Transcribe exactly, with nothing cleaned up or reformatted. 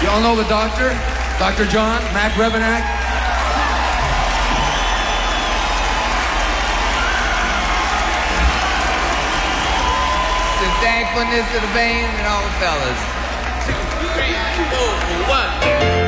Y'all know the doctor? Doctor John, Mac Rebenak? The thankfulness of the veins and all the fellas. Two, three, four, one.